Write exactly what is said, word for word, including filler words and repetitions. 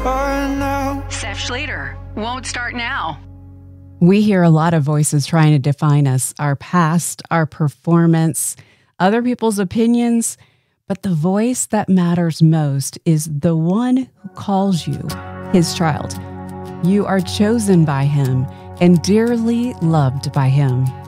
start now. Seth Schrader, won't start now. We hear a lot of voices trying to define us, our past, our performance, other people's opinions. But the voice that matters most is the one who calls you his child. You are chosen by him and dearly loved by him.